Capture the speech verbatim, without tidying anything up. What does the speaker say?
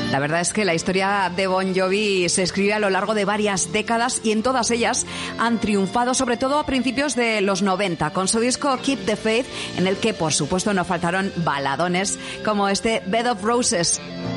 La verdad es que la historia de Bon Jovi se escribe a lo largo de varias décadas y en todas ellas han triunfado, sobre todo a principios de los noventa, con su disco Keep the Faith, en el que por supuesto no faltaron baladones como este Bed of Roses.